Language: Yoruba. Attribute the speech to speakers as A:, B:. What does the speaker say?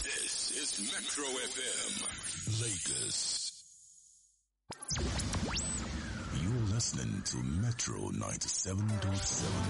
A: This is Metro FM, Lagos. You're listening to Metro 97.7.